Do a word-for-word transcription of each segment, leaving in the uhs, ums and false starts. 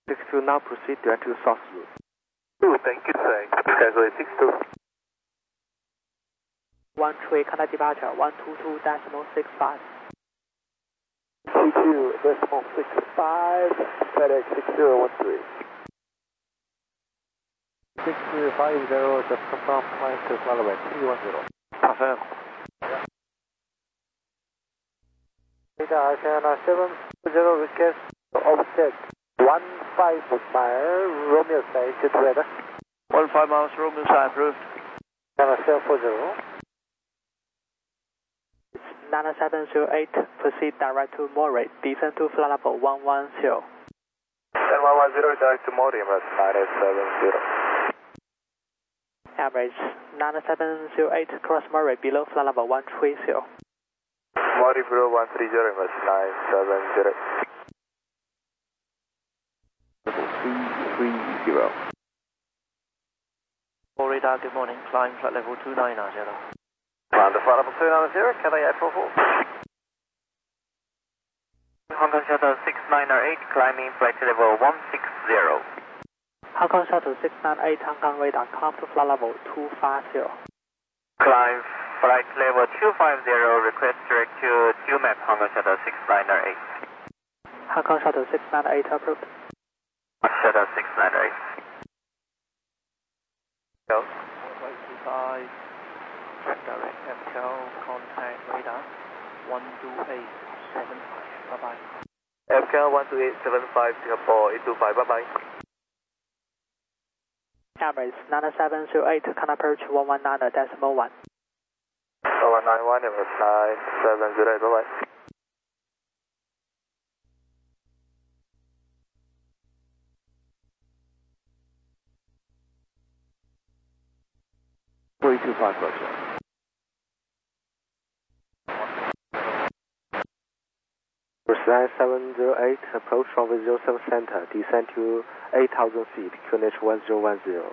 six two now proceed direct to south route. two, thank you, sir. Category six two. one three, contact departure, one two two decimal six five. two two decimal six five, FedEx six zero one three. six two five zero, just confirm climb to Flight three one zero. Confirm. Radar China seven zero request offset one five mile Romeo side to radar. one five miles Romeo side approved. China seven four zero. nine seven zero eight, proceed direct to Moray, descend to flight level one one zero. And one one zero direct to Mortimer, nine seven zero. Average nine seven zero eight, cross Moray, below flight level one three zero. Mortimer one three zero, nine seven zero. three three zero. All radar, good morning. Climb flight level two nine zero. Climb to flight level two nine zero, Cathay eight four four. Hong Kong Shuttle six nine eight, climbing flight level one six zero. Hong Kong Shuttle six nine eight, Hong Kong radar, come to flight level two five zero. Climb flight level two five zero, request direct to Q map Hong Kong Shuttle six nine eight. Hong Kong Shuttle six nine eight approved. Shuttle six nine eight. Go. one two five, direct M T L, contact radar one two eight seven five. Bye bye. M K L one two eight seven five, Singapore eight two five, bye bye. Average nine seven zero eight, can approach one one nine decimal one. one nine one, nine seven zero eight, bye bye. three two five, Roger. nine seven zero eight, approach from the zero seven center, descend to eight thousand feet, Q N H one zero one zero.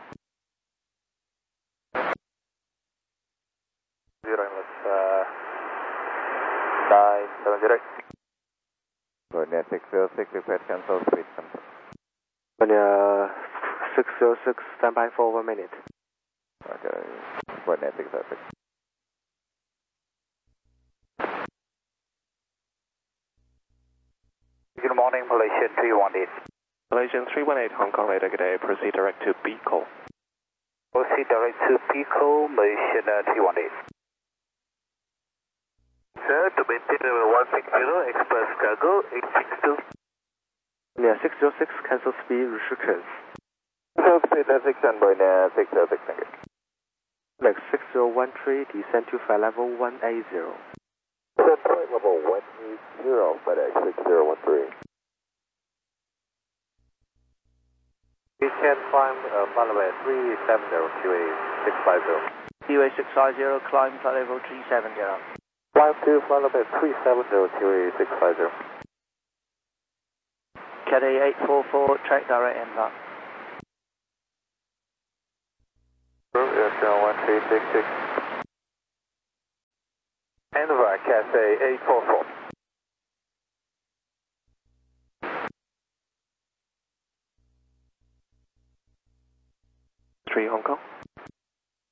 Zero, uh, nine seven zero eight. Coordinate six zero six, request cancel, speed cancel. Coordinate six zero six, stand by for one minute. Okay, coordinate six zero six. Good morning, Malaysian three one eight. Malaysian three one eight, Hong Kong radar, good day, proceed direct to Pico. Proceed direct to Pico, Malaysian uh, three one eight. Sir, to maintain level one six zero, express cargo eight six two. Yeah, six zero six, cancel speed restrictions. So, speed six and boy, six zero six, thank you. Flight six zero one three, descend to flight level one eight zero. Set flight level one eight zero, FedEx six zero one three. We can climb uh, flight level three seven zero, Q A six five zero. Q A six five zero, climb flight level three seven zero. Climb to flight level three seven zero, Q A six five zero. Cathay eight four four, track direct N V A. Aircraft one three six six. N V A, Cathay eight four four.